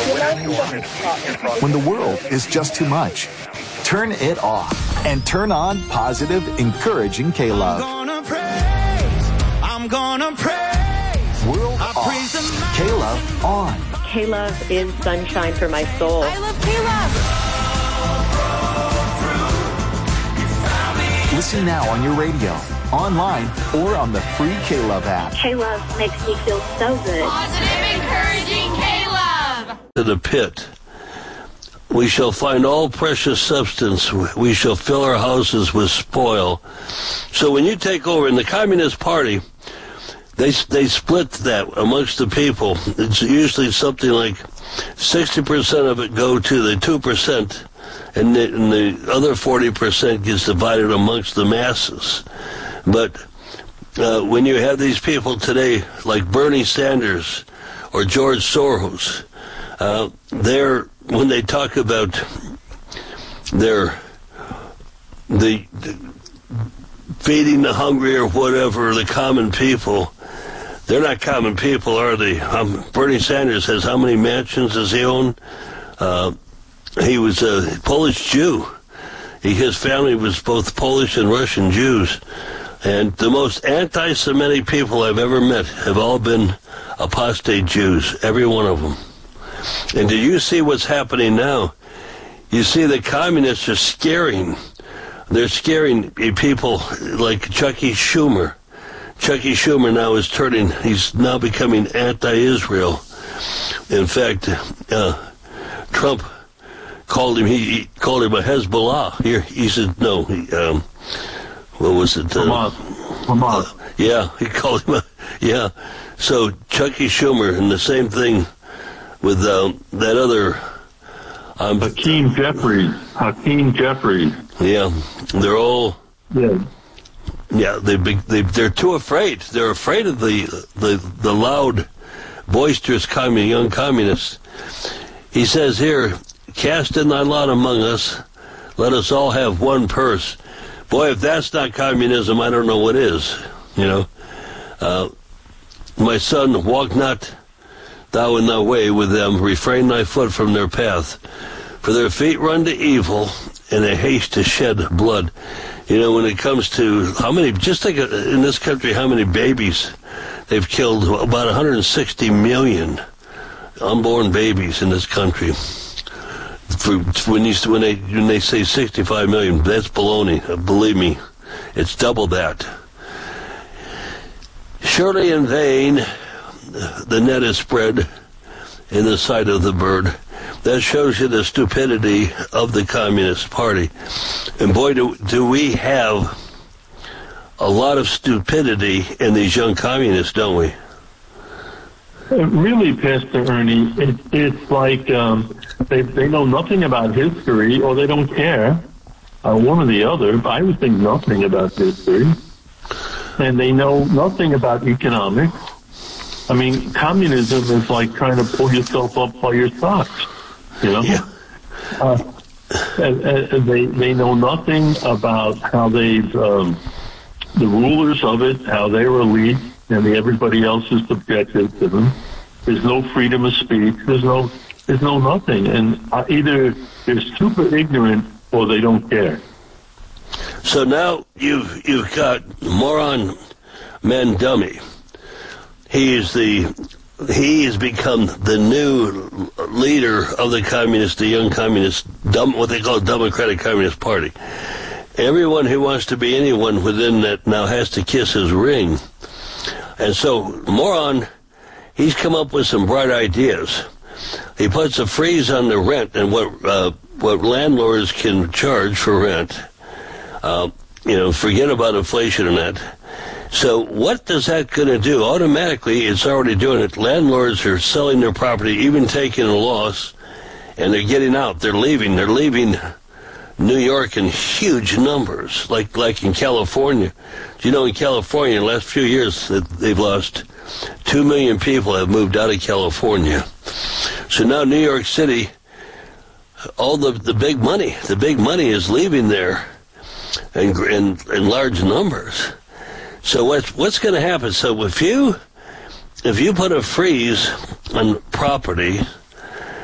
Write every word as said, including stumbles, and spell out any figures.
When the world is just too much, turn it off and turn on positive, encouraging K-Love. I'm gonna praise, I'm gonna praise. World I off, praise K-Love on. K-Love is sunshine for my soul. I love K-Love. Listen now on your radio, online, or on the free K-Love app. K-Love makes me feel so good. Positive, encouraging K-Love. To the pit. We shall find all precious substance. We shall fill our houses with spoil. So when you take over in the Communist Party, they they split that amongst the people. It's usually something like sixty percent of it go to the two percent, and the, and the other forty percent gets divided amongst the masses. But uh, when you have these people today, like Bernie Sanders or George Soros, uh, they're when they talk about their the, the feeding the hungry or whatever, the common people, they're not common people, are they? Um, Bernie Sanders says how many mansions does he own? Uh, he was a Polish Jew. He, his family was both Polish and Russian Jews. And the most anti-Semitic people I've ever met have all been apostate Jews, every one of them. And do you see what's happening now? You see the communists are scaring. They're scaring people like Chucky Schumer. Chucky Schumer now is turning, he's now becoming anti-Israel. In fact, uh, Trump called him, he, he called him a Hezbollah. Here, he said, no, he, um, what was it? Uh, uh, yeah, he called him a, yeah. So Chucky Schumer, and the same thing with uh, that other... Um, Hakeem Jeffries. Hakeem Jeffries. Yeah, they're all... Yeah. Yeah, they, they, they're too afraid. They're afraid of the the, the loud, boisterous commun, young communists. He says here, cast in thy lot among us, let us all have one purse. Boy, if that's not communism, I don't know what is, you know. Uh, my son, walk not thou in thy way with them, refrain thy foot from their path. For their feet run to evil, and they haste to shed blood. You know, when it comes to how many, just think in this country, how many babies they've killed, about one hundred sixty million unborn babies in this country. For, when, you, when, they, when they say sixty-five million, that's baloney. Believe me, it's double that. Surely in vain the net is spread in the sight of the bird. That shows you the stupidity of the Communist Party. And boy, do, do we have a lot of stupidity in these young communists, don't we? Uh, really, Pastor Ernie, it, it's like um, they, they know nothing about history, or they don't care, uh, one or the other. But I would think nothing about history. And they know nothing about economics. I mean, communism is like trying to pull yourself up by your socks, you know? Yeah. Uh, and, and they they know nothing about how they've, um, the rulers of it, how they were elite, and the, everybody else is subjected to them. There's no freedom of speech. There's no, there's no nothing. And uh, either they're super ignorant or they don't care. So now you've, you've got Moron Mandummy. He is the he has become the new leader of the communist, the young communist, dumb, what they call Democratic Communist Party. Everyone who wants to be anyone within that now has to kiss his ring. And so, Moron, he's come up with some bright ideas. He puts a freeze on the rent and what uh, what landlords can charge for rent. Uh, you know, forget about inflation and that. So what does that going to do? Automatically, it's already doing it. Landlords are selling their property, even taking a loss, and they're getting out. They're leaving. They're leaving New York in huge numbers, like like in California. Do you know in California, in the last few years, that they've lost two million people have moved out of California. So now New York City, all the, the big money, the big money is leaving there in, in, in large numbers. So what's what's going to happen? So if you if you put a freeze on property,